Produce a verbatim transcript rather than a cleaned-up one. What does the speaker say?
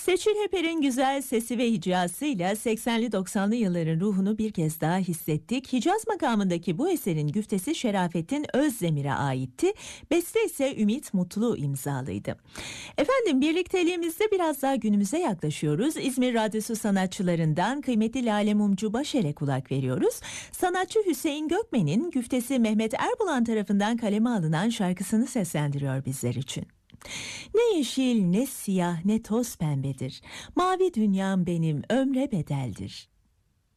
Seçil Heper'in güzel sesi ve hicasıyla seksenli doksanlı yılların ruhunu bir kez daha hissettik. Hicaz makamındaki bu eserin güftesi Şerafettin Özdemir'e aitti. Beste ise Ümit Mutlu imzalıydı. Efendim, birlikteliğimizde biraz daha günümüze yaklaşıyoruz. İzmir Radyosu sanatçılarından kıymetli Lale Mumcu Başer'e kulak veriyoruz. Sanatçı Hüseyin Gökmen'in güftesi Mehmet Erbulan tarafından kaleme alınan şarkısını seslendiriyor bizler için. Ne yeşil, ne siyah, ne toz pembedir. Mavi dünyam benim ömre bedeldir.